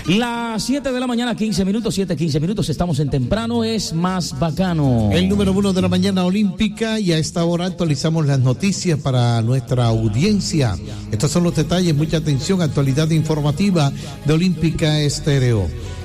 Las 7 de la mañana, 15 minutos, 7:15 minutos, estamos en Temprano es Más Bacano. El número 1 de la mañana olímpica, y a esta hora actualizamos las noticias para nuestra audiencia. Estos son los detalles, mucha atención, actualidad informativa de Olímpica Estéreo.